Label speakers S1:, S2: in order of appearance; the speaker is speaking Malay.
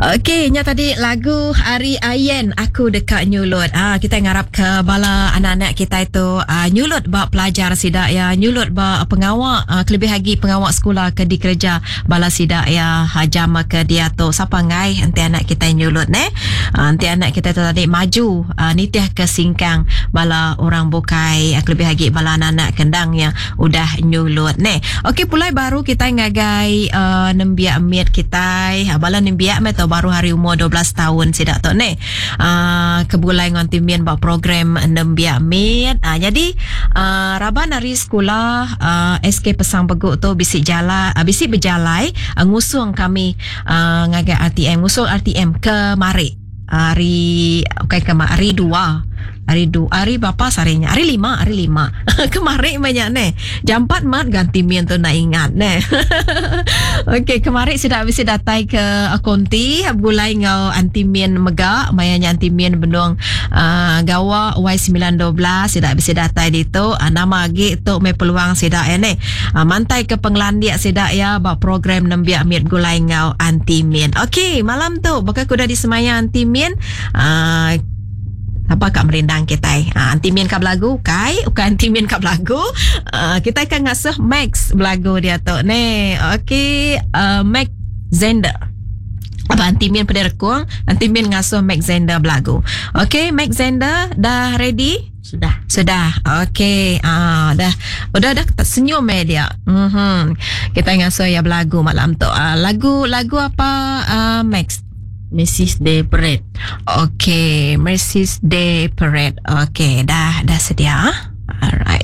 S1: Okey, nya tadi lagu Ari Ayen Aku Dekat Nyulut. Kita ngarap ke bala anak-anak kita itu nyulut bak pelajar sidak ya, nyulut bak pengawak, kelebih lagi pengawak sekolah ke di kerja bala sidak ya, jama ke dia tu siapa ngai nanti anak kita nyulut nanti anak kita tu tadi maju nitiah ke singkang bala orang bukai, kelebih lagi bala anak-anak kendang yang udah nyulut Okey, pulai baru kita ngagai nembiak miat kita bala nembiak atau baru hari umur 12 tahun sidak tu kebulai nganti mien bak program nembiak miat. Jadi raban hari sekolah SK Pesang Beguk tu bisik berjalai ngusung kami ngagai RTM, ngusung RTM ke Marik hari hari 2 hari berapa sarinya? Hari 5 kemarin banyak jam 4 mat ganti mien tu nak ingat Okey, kemarin sudah bisa datai ke konti bulai ngau anti mien megak mayanya anti mien benung gawa Y912 sudah bisa datai di tu nama agi tu me peluang sidak mantai ke penglandiak sidak ya bak program nembiak miet gulai ngau anti mien. Okey, malam tu bakal kuda di semaya anti mien apa kak merindang kita anti mien kap lagu kai bukan anti mien kap lagu kita akan ngasuh Max belagu dia tu okey Max Zender apa anti mien pada rekung anti mien ngasuh Max Zender belagu. Okey, Max Zender dah ready? Sudah. Okey, dah senyum dia. Kita ngasuh ya belagu malam tu. Lagu apa Max?
S2: Mrs. Day Parade.
S1: Okey, Mrs. Day Parade. Okey, dah sedia. Alright.